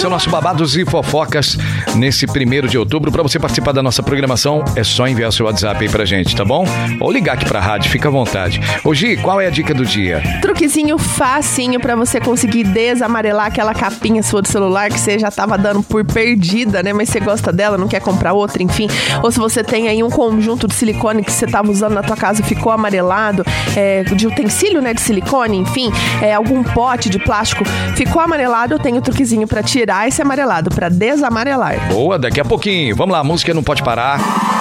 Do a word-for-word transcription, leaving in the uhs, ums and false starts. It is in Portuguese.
Esse é o nosso Babados e Fofocas nesse primeiro de outubro. Para você participar da nossa programação, é só enviar seu WhatsApp aí pra gente, tá bom? Ou ligar aqui pra rádio, fica à vontade. Ô Gi, qual é a dica do dia? Truquezinho facinho pra você conseguir desamarelar aquela capinha sua do celular que você já tava dando por perdida, né? Mas você gosta dela, não quer comprar outra, enfim. Ou se você tem aí um conjunto de silicone que você tava usando na tua casa e ficou amarelado, é, de utensílio, né, de silicone, enfim, é, algum pote de plástico ficou amarelado, eu tenho o truquezinho pra tirar esse amarelado, pra desamarelar. Boa, daqui a pouquinho. Vamos lá, a música não pode parar.